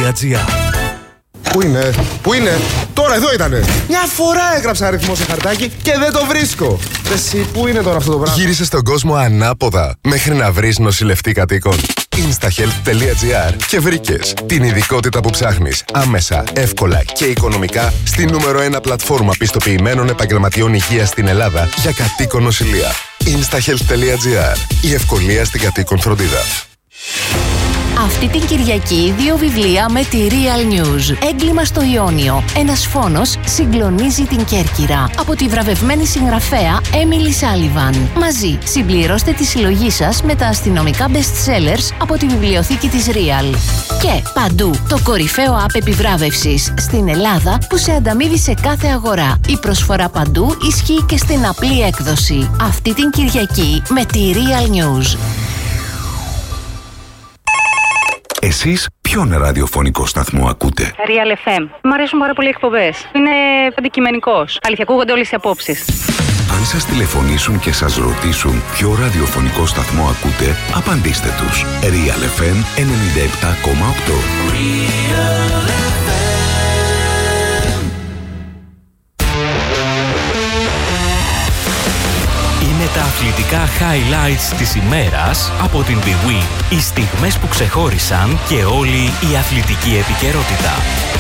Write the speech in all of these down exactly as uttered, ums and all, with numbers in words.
Real.gr. Πού είναι, πού είναι, τώρα εδώ ήτανε. Μια φορά έγραψα αριθμό σε χαρτάκι και δεν το βρίσκω. Εσύ, πού είναι τώρα αυτό το πράγμα? Γύρισε στον κόσμο ανάποδα μέχρι να βρεις νοσηλευτή κατοίκων. instahealth.gr και βρήκες την ειδικότητα που ψάχνεις άμεσα, εύκολα και οικονομικά στη νούμερο ένα πλατφόρμα πιστοποιημένων επαγγελματιών υγείας στην Ελλάδα για κατοίκον νοσηλεία. instahealth.gr. Η ευκολία στην κατοίκον φροντίδα. Αυτή την Κυριακή δύο βιβλία με τη Real News. Έγκλημα στο Ιόνιο. Ένας φόνος συγκλονίζει την Κέρκυρα. Από τη βραβευμένη συγγραφέα Emily Sullivan. Μαζί συμπληρώστε τη συλλογή σας με τα αστυνομικά best sellers από τη βιβλιοθήκη της Real. Και παντού το κορυφαίο app επιβράβευσης στην Ελλάδα που σε ανταμείβει σε κάθε αγορά. Η προσφορά παντού ισχύει και στην απλή έκδοση. Αυτή την Κυριακή με τη Real News. Εσείς ποιον ραδιοφωνικό σταθμό ακούτε? Real εφ εμ. Μ' αρέσουν πάρα πολύ οι εκπομπές. Είναι αντικειμενικός. Αλήθεια, ακούγονται όλες οι απόψεις. Αν σας τηλεφωνήσουν και σας ρωτήσουν ποιο ραδιοφωνικό σταθμό ακούτε, απαντήστε τους. Real εφ εμ ενενήντα επτά κόμμα οκτώ. Τα αθλητικά highlights της ημέρας από την Big Win. Οι στιγμές που ξεχώρισαν και όλη η αθλητική επικαιρότητα.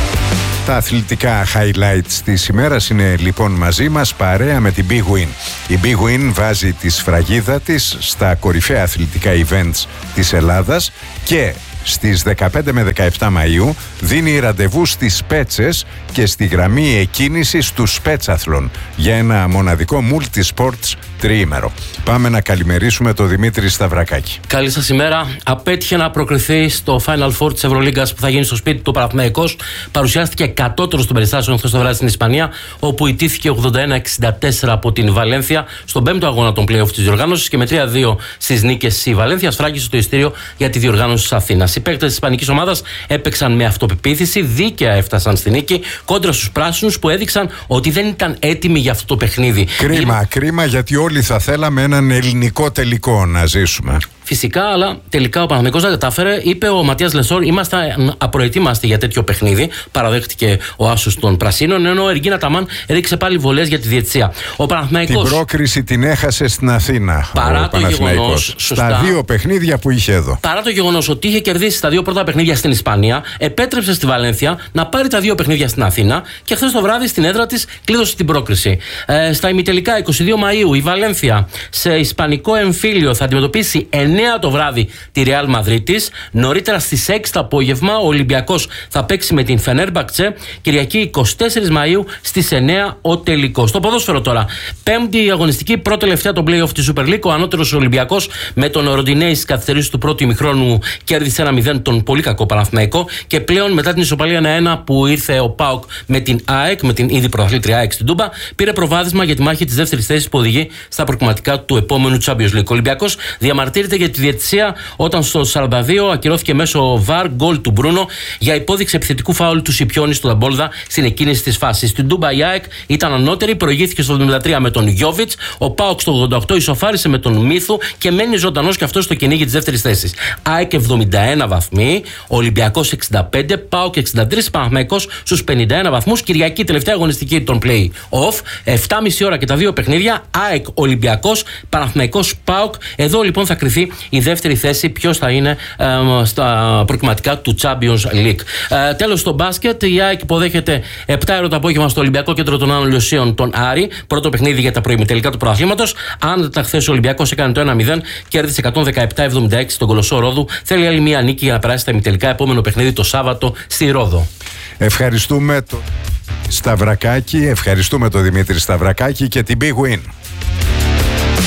Τα αθλητικά highlights της ημέρας είναι λοιπόν μαζί μας παρέα με την Big Win. Η Big Win βάζει τη σφραγίδα της στα κορυφαία αθλητικά events της Ελλάδας και στις δεκαπέντε με δεκαεπτά Μαΐου δίνει ραντεβού στις Πέτσες και στη γραμμή εκκίνησης του Σπέτσαθλον για ένα μοναδικό multi-sports τριήμερο. Πάμε να καλημερίσουμε τον Δημήτρη Σταυρακάκη. Καλή σας ημέρα. Απέτυχε να προκριθεί στο Final Four της Ευρωλίγκας που θα γίνει στο σπίτι του Παναθηναϊκός. Παρουσιάστηκε κατώτερος των περιστάσεων χθες το βράδυ στην Ισπανία, όπου ιτήθηκε ογδόντα ένα εξήντα τέσσερα από την Βαλένθια στον πέμπτο αγώνα των play-off της διοργάνωσης και με τρία δύο στις νίκες η Βαλένθια σφράγισε το ειστήριο για τη διοργάνωση της Αθήνας. Οι παίκτες της ισπανικής ομάδας έπαιξαν με αυτοπεποίθηση, δίκαια έφτασαν στη νίκη κόντρα στους πράσινους που έδειξαν ότι δεν ήταν έτοιμοι για αυτό το παιχνίδι. Κρίμα, η... κρίμα γιατί όλοι θα θέλαμε έναν ελληνικό τελικό να ζήσουμε. Φυσικά, αλλά τελικά ο Παναθηναϊκός δεν κατάφερε. Είπε ο Ματίας Λεσόρ: είμαστε απροετοίμαστοι για τέτοιο παιχνίδι. Παραδέχτηκε ο άσος των Πρασίνων. Ενώ ο Εργίνα Ταμάν έριξε πάλι βολές για τη διαιτησία. Ο Παναθηναϊκός. Την πρόκριση την έχασε στην Αθήνα. Παρά το γεγονός. Στα δύο παιχνίδια που είχε εδώ. Παρά το γεγονός ότι είχε κερδίσει τα δύο πρώτα παιχνίδια στην Ισπανία, επέτρεψε στη Βαλένθια να πάρει τα δύο παιχνίδια στην Αθήνα και χθες το βράδυ στην έδρα της κλείδωσε την πρόκριση. Ε, στα ημιτελικά είκοσι δύο Μαΐου η Βαλένθια σε ισπανικό εμφύλιο θα αντιμετωπίσει εννέα το βράδυ τη Ρεάλ Μαδρίτης. Νωρίτερα στις έξι το απόγευμα ο Ολυμπιακός θα παίξει με την Φενέρμπαχτσε. Κυριακή εικοστή τέταρτη Μαΐου στις εννέα ο τελικός. Στο ποδόσφαιρο τώρα. Πέμπτη αγωνιστική, πρώτη τελευταία το play-off της Super League. Ο ανώτερος Ολυμπιακός με τον Ροντινέη στις καθυστερήσεις του πρώτου ημιχρόνου κέρδισε ένα μηδέν τον πολύ κακό Παναθηναϊκό. Και πλέον μετά την ισοπαλία ένα ένα που ήρθε ο ΠΑΟΚ με την ΑΕΚ, με την ήδη πρωταθλήτρια ΑΕΚ στην Τούμπα, πήρε προβάδισμα για τη μάχη της δεύτερης θέσης που οδηγεί στα προκριματικά του επόμενου Champions League. Ο Ολυμπιακός διαμαρτύρεται για τη διαιτησία όταν στο σαράντα δύο ακυρώθηκε μέσω βαρ γκολ του Μπρούνο για υπόδειξη επιθετικού φάουλ του Σιπιόνι στο Λαμπόλδα στην εκκίνηση της φάσης. Στην Τούμπα η ΑΕΚ ήταν ανώτερη, προηγήθηκε στο εβδομήντα τρία με τον Γιόβιτς. Ο ΠΑΟΚ στο ογδόντα οκτώ ισοφάρισε με τον Μίθου και μένει ζωντανός και αυτό στο κυνήγι της δεύτερης θέσης. ΑΕΚ εβδομήντα ένα βαθμοί, Ολυμπιακός εξήντα πέντε, ΠΑΟΚ εξήντα τρία, Παναθηναϊκός στους πενήντα ένα βαθμούς. Κυριακή τελευταία αγωνιστική των play-off, επτά και μισή ώρα και τα δύο παιχνίδια. ΑΕΚ Ολυμπιακός, Παναθηναϊκός ΠΑΟΚ. Εδώ λοιπόν θα κρυθεί η δεύτερη θέση, ποιος θα είναι ε, στα προκριματικά του Champions League. Ε, τέλος, στο μπάσκετ, η ΑΕΚ υποδέχεται επτά ώρα το απόγευμα στο Ολυμπιακό Κέντρο των Άνω Λιωσίων τον Άρη. Πρώτο παιχνίδι για τα προημιτελικά του πρωταθλήματος. Αν τα χθες ο Ολυμπιακός έκανε το ένα μηδέν, κέρδισε εκατόν δεκαεπτά εβδομήντα έξι στον Κολοσσό Ρόδου. Θέλει άλλη μία νίκη για να περάσει τα ημιτελικά. Επόμενο παιχνίδι το Σάββατο στη Ρόδο. Ευχαριστούμε το Σταυρακάκη, ευχαριστούμε τον Δημήτρη Σταυρακάκη και την Big Win.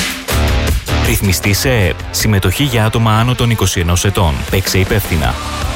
Ρυθμιστή σε ΕΕΠ. Συμμετοχή για άτομα άνω των είκοσι ενός ετών. Παίξε υπεύθυνα.